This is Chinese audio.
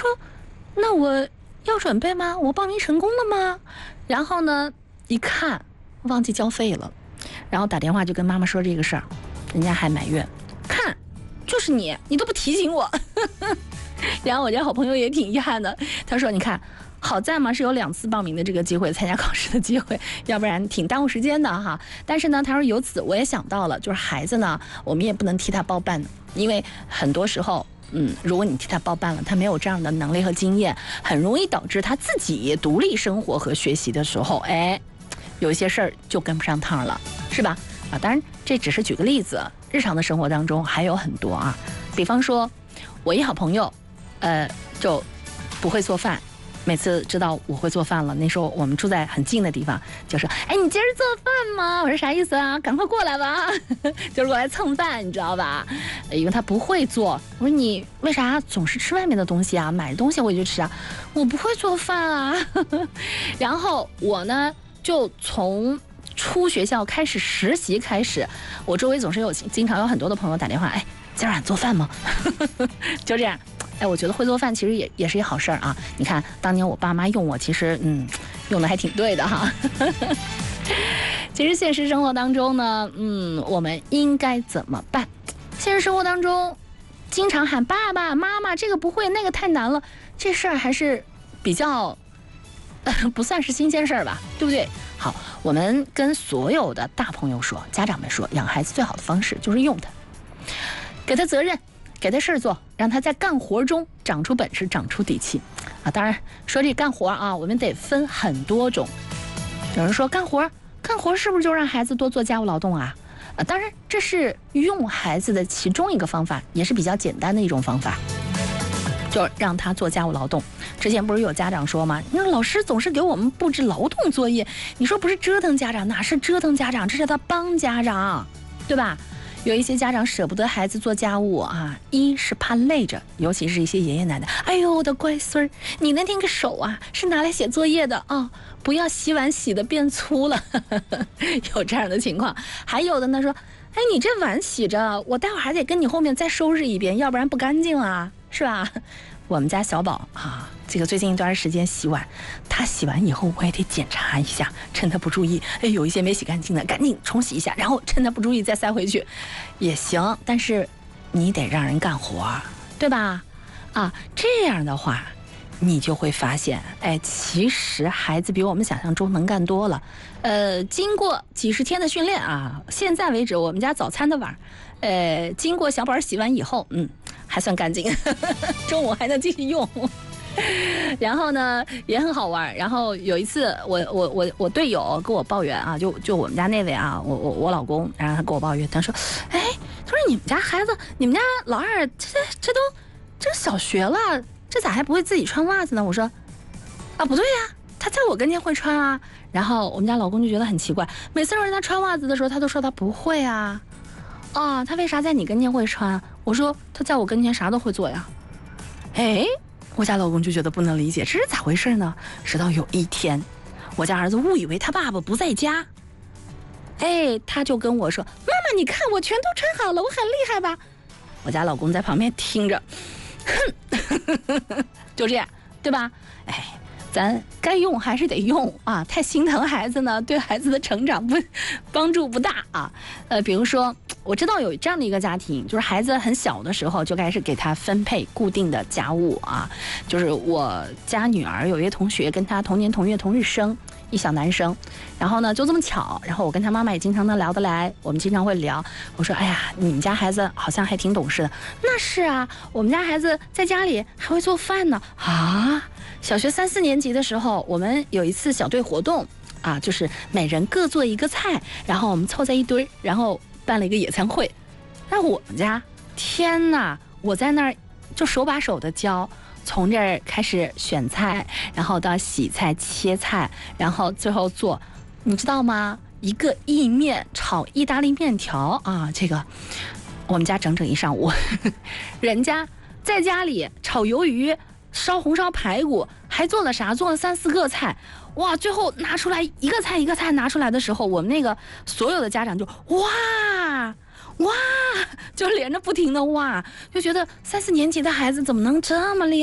说那我要准备吗？我报名成功了吗？然后呢一看忘记交费了，然后打电话就跟妈妈说这个事儿，人家还埋怨，看就是你都不提醒我。然后我家好朋友也挺遗憾的，他说你看好在嘛是有2次报名的这个机会，参加考试的机会，要不然挺耽误时间的哈。但是呢他说由此我也想到了，就是孩子呢我们也不能替他包办的，因为很多时候如果你替他包办了，他没有这样的能力和经验，很容易导致他自己独立生活和学习的时候，有一些事儿就跟不上趟了，是吧？当然这只是举个例子，日常的生活当中还有很多啊。比方说我一好朋友就不会做饭，每次知道我会做饭了，那时候我们住在很近的地方，就说你今儿做饭吗？我说啥意思啊？赶快过来吧。就是过来蹭饭，你知道吧？因为他不会做。我说你为啥总是吃外面的东西啊？买的东西回去吃啊？我不会做饭啊。然后我呢就从出学校开始实习开始，我周围总是经常有很多的朋友打电话，今儿晚做饭吗？就这样。我觉得会做饭其实也是一好事儿啊。你看当年我爸妈用我，其实用的还挺对的哈。其实现实生活当中呢我们应该怎么办？现实生活当中经常喊爸爸妈妈，这个不会那个太难了，这事儿还是比较不算是新鲜事儿吧，对不对？好，我们跟所有的大朋友说，家长们说，养孩子最好的方式就是用他，给他责任，给他事儿做，让他在干活中长出本事，长出底气啊。当然说这干活啊，我们得分很多种。有人说干活是不是就让孩子多做家务劳动啊？当然这是用孩子的其中一个方法，也是比较简单的一种方法，就让他做家务劳动。之前不是有家长说吗？你说老师总是给我们布置劳动作业，你说不是折腾家长，哪是折腾家长，这是他帮家长，对吧？有一些家长舍不得孩子做家务啊，一是怕累着，尤其是一些爷爷奶奶，哎呦我的乖孙儿，你的那个手啊是拿来写作业的啊，不要洗碗洗得变粗了。有这样的情况。还有的呢说，你这碗洗着，我待会儿还得跟你后面再收拾一遍，要不然不干净啊，是吧？我们家小宝啊，这个最近一段时间洗碗，他洗完以后我也得检查一下，趁他不注意，有一些没洗干净的赶紧冲洗一下，然后趁他不注意再塞回去也行，但是你得让人干活，对吧？这样的话你就会发现，其实孩子比我们想象中能干多了。经过几十天的训练啊，现在为止我们家早餐的碗，经过小宝洗完以后，还算干净，中午还能继续用。然后呢也很好玩。然后有一次我队友跟我抱怨啊，就我们家那位啊，我老公，然后他跟我抱怨，他说你们家孩子，你们家老二这小学了，这咋还不会自己穿袜子呢？我说不对呀，他在我跟前会穿啊。然后我们家老公就觉得很奇怪，每次让他穿袜子的时候他都说他不会啊，他为啥在你跟前会穿？我说他在我跟前啥都会做呀。我家老公就觉得不能理解，这是咋回事呢？直到有一天我家儿子误以为他爸爸不在家，他就跟我说，妈妈你看我全都穿好了，我很厉害吧？我家老公在旁边听着，哼，就这样，对吧？咱该用还是得用啊！太心疼孩子呢，对孩子的成长帮助不大啊。比如说，我知道有这样的一个家庭，就是孩子很小的时候就开始给他分配固定的家务啊。就是我家女儿有一个同学跟他同年同月同日生，一小男生，然后呢就这么巧，然后我跟他妈妈也经常能聊得来，我们经常会聊。我说你们家孩子好像还挺懂事的。那是啊，我们家孩子在家里还会做饭呢啊。小学3、4年级的时候，我们有一次小队活动啊，就是每人各做一个菜，然后我们凑在一堆，然后办了一个野餐会。那我们家，天哪，我在那儿就手把手的教，从这儿开始选菜，然后到洗菜切菜，然后最后做，你知道吗？一个意面炒意大利面条啊，这个我们家整整一上午。人家在家里炒鱿鱼，烧红烧排骨，还做了啥？做了3、4个菜，哇！最后拿出来一个菜一个菜拿出来的时候，我们那个所有的家长就哇，就连着不停的哇，就觉得3、4年级的孩子怎么能这么厉害？